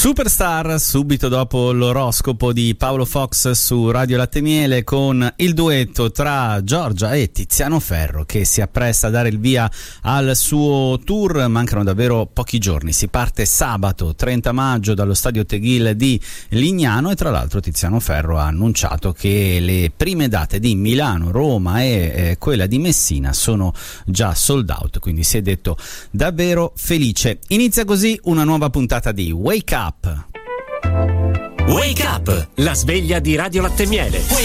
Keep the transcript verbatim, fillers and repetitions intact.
Superstar subito dopo l'oroscopo di Paolo Fox su Radio Latte Miele, con il duetto tra Giorgia e Tiziano Ferro che si appresta a dare il via al suo tour. Mancano davvero pochi giorni, si parte sabato trenta maggio dallo stadio Teghil di Lignano e tra l'altro Tiziano Ferro ha annunciato che le prime date di Milano, Roma e eh, quella di Messina sono già sold out, quindi si è detto davvero felice. Inizia così una nuova puntata di Wake Up. Wake Up, la sveglia di Radio Latte Miele.